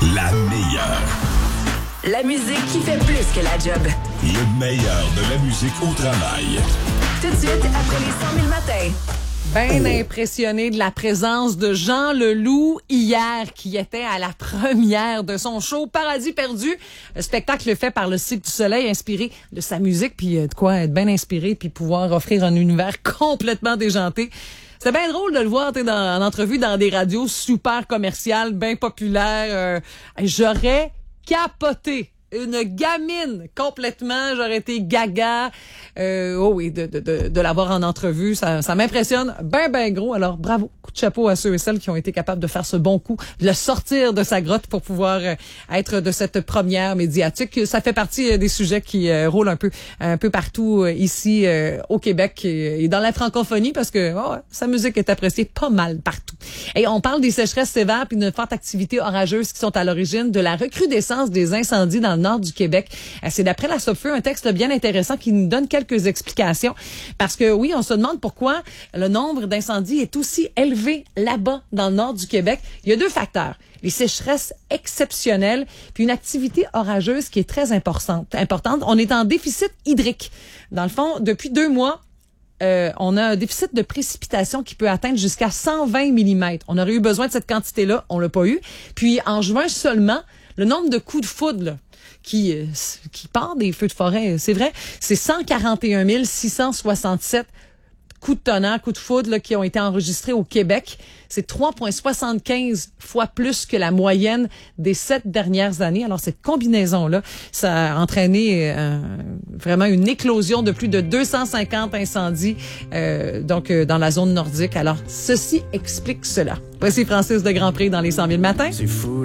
La meilleure. La musique qui fait plus que la job. Le meilleur de la musique au travail. Tout de suite, après les 100 000 matins. Bien impressionné de la présence de Jean Leloup hier, qui était à la première de son show Paradis perdu. Le spectacle fait par le Cirque du Soleil, inspiré de sa musique, puis de quoi être bien inspiré, puis pouvoir offrir un univers complètement déjanté. C'est bien drôle de le voir en entrevue dans des radios super commerciales, bien populaires. J'aurais capoté. Une gamine complètement, j'aurais été gaga. Oh oui, de l'avoir en entrevue, ça m'impressionne ben gros. Alors bravo, coup de chapeau à ceux et celles qui ont été capables de faire ce bon coup, de le sortir de sa grotte pour pouvoir être de cette première médiatique. Ça fait partie des sujets qui roulent un peu partout ici au Québec et dans la francophonie parce que sa musique est appréciée pas mal partout. Et on parle des sécheresses sévères puis d'une forte activité orageuse qui sont à l'origine de la recrudescence des incendies dans le nord du Québec. C'est d'après la Sopfeu un texte bien intéressant qui nous donne quelques explications. Parce que oui, on se demande pourquoi le nombre d'incendies est aussi élevé là-bas dans le nord du Québec. Il y a deux facteurs. Les sécheresses exceptionnelles puis une activité orageuse qui est très importante. On est en déficit hydrique. Dans le fond, depuis 2 mois, on a un déficit de précipitation qui peut atteindre jusqu'à 120 mm. On aurait eu besoin de cette quantité-là, on l'a pas eu. Puis en juin seulement, le nombre de coups de foudre là, qui part des feux de forêt, c'est vrai, c'est 141 667 coups de tonnerre, coups de foudre là, qui ont été enregistrés au Québec. C'est 3,75 fois plus que la moyenne des 7 dernières années. Alors, cette combinaison-là, ça a entraîné vraiment une éclosion de plus de 250 incendies dans la zone nordique. Alors, ceci explique cela. Voici Francis de Grandpré dans les 100 000 matins. C'est fou.